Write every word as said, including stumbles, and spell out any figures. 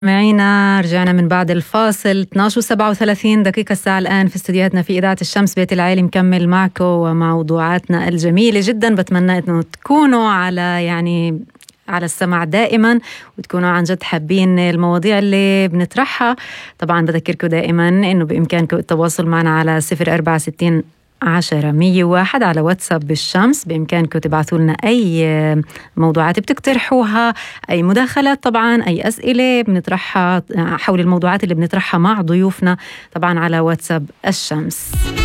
معينا رجعنا من بعد الفاصل. اثناشر وسبعة وثلاثين دقيقة الساعة الآن في استديوهاتنا في إذاعة الشمس بيت العالي، مكمل معكم وموضوعاتنا الجميلة جدا. بتمنى أنه تكونوا على يعني على السمع دائما وتكونوا عن جد حابين المواضيع اللي بنطرحها. طبعا بذكركم دائما أنه بإمكانكم التواصل معنا على صفر أربعة ستين عشرة مية وواحد على واتساب بالشمس. بإمكانكم تبعثوا لنا أي موضوعات بتقترحوها، أي مداخلات، طبعا أي أسئلة بنطرحها حول الموضوعات اللي بنطرحها مع ضيوفنا طبعا على واتساب الشمس.